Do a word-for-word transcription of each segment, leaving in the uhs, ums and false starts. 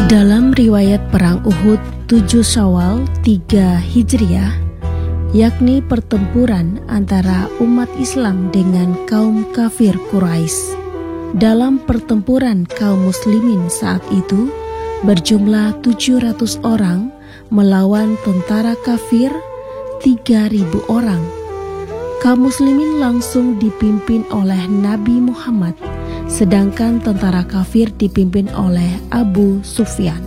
Dalam riwayat Perang Uhud tujuh Syawal tiga Hijriah, yakni pertempuran antara umat Islam dengan kaum kafir Quraisy. Dalam pertempuran kaum muslimin saat itu berjumlah tujuh ratus orang melawan tentara kafir tiga ribu orang. Kaum muslimin langsung dipimpin oleh Nabi Muhammad, sedangkan tentara kafir dipimpin oleh Abu Sufyan.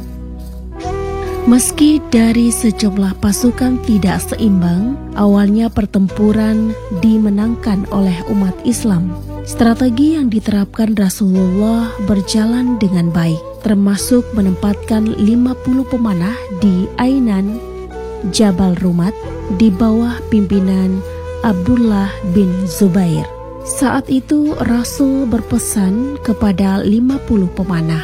Meski dari sejumlah pasukan tidak seimbang, awalnya pertempuran dimenangkan oleh umat Islam. Strategi yang diterapkan Rasulullah berjalan dengan baik, termasuk menempatkan lima puluh pemanah di Ainan Jabal Rumat di bawah pimpinan Abdullah bin Zubair. Saat itu Rasul berpesan kepada lima puluh pemanah,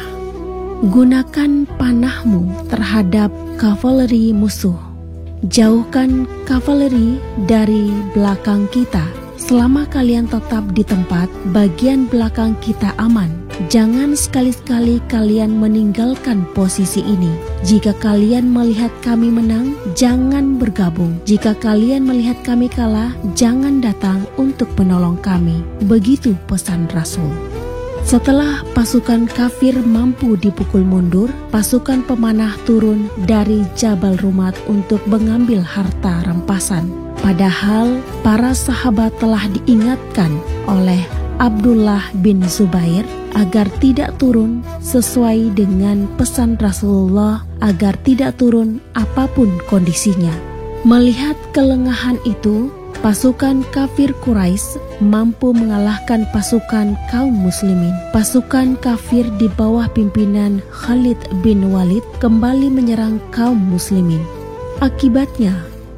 gunakan panahmu terhadap kavaleri musuh. Jauhkan kavaleri dari belakang kita. Selama kalian tetap di tempat, bagian belakang kita aman. Jangan sekali-sekali kalian meninggalkan posisi ini. Jika kalian melihat kami menang, jangan bergabung. Jika kalian melihat kami kalah, jangan datang untuk menolong kami. Begitu pesan Rasul. Setelah pasukan kafir mampu dipukul mundur, pasukan pemanah turun dari Jabal Rumat untuk mengambil harta rampasan. Padahal para sahabat telah diingatkan oleh Abdullah bin Zubair agar tidak turun sesuai dengan pesan Rasulullah agar tidak turun apapun kondisinya. Melihat kelengahan itu, pasukan kafir Quraisy mampu mengalahkan pasukan kaum muslimin. Pasukan kafir di bawah pimpinan Khalid bin Walid kembali menyerang kaum muslimin. Akibatnya,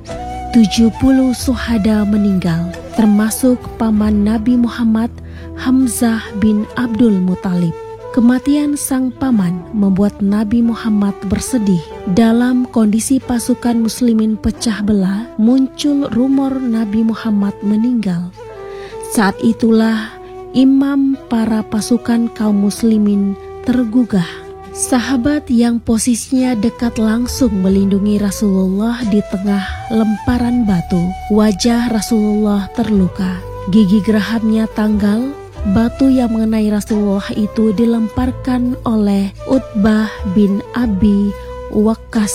tujuh puluh syuhada meninggal, termasuk paman Nabi Muhammad, Hamzah bin Abdul Muthalib. Kematian sang paman membuat Nabi Muhammad bersedih. Dalam kondisi pasukan muslimin pecah belah, muncul rumor Nabi Muhammad meninggal. Saat itulah imam para pasukan kaum muslimin tergugah. Sahabat yang posisinya dekat langsung melindungi Rasulullah di tengah lemparan batu. Wajah Rasulullah terluka, gigi gerahamnya tanggal. Batu yang mengenai Rasulullah itu dilemparkan oleh Utbah bin Abi Waqqas.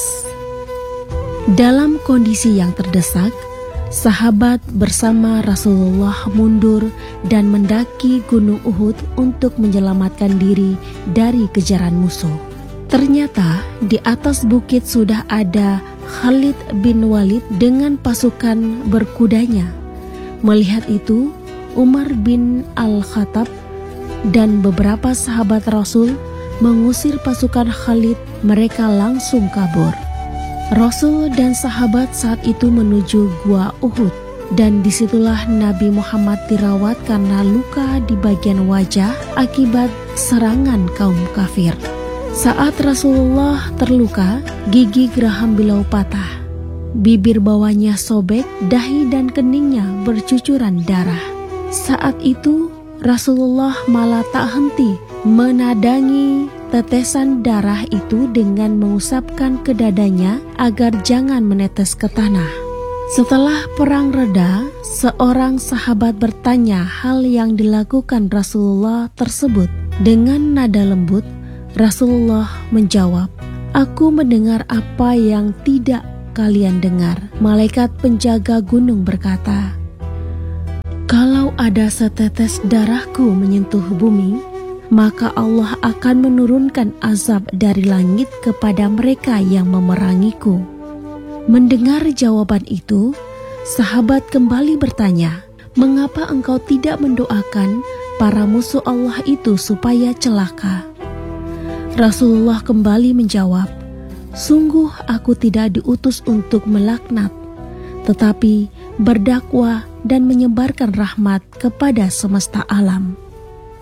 Dalam kondisi yang terdesak, sahabat bersama Rasulullah mundur dan mendaki Gunung Uhud untuk menyelamatkan diri dari kejaran musuh. Ternyata di atas bukit sudah ada Khalid bin Walid dengan pasukan berkudanya. Melihat itu, Umar bin Al-Khattab dan beberapa sahabat Rasul mengusir pasukan Khalid. Mereka langsung kabur. Rasul dan sahabat saat itu menuju Gua Uhud, dan disitulah Nabi Muhammad dirawat karena luka di bagian wajah akibat serangan kaum kafir. Saat Rasulullah terluka, gigi geraham beliau patah, bibir bawahnya sobek, dahi dan keningnya bercucuran darah. Saat itu Rasulullah malah tak henti menadangi tetesan darah itu dengan mengusapkan ke dadanya agar jangan menetes ke tanah. Setelah perang reda, seorang sahabat bertanya hal yang dilakukan Rasulullah tersebut. Dengan nada lembut, Rasulullah menjawab, "Aku mendengar apa yang tidak kalian dengar." Malaikat penjaga gunung berkata, "Kalau ada setetes darahku menyentuh bumi, maka Allah akan menurunkan azab dari langit kepada mereka yang memerangiku." Mendengar jawaban itu, sahabat kembali bertanya, "Mengapa engkau tidak mendoakan para musuh Allah itu supaya celaka?" Rasulullah kembali menjawab, "Sungguh aku tidak diutus untuk melaknat, tetapi berdakwah dan menyebarkan rahmat kepada semesta alam."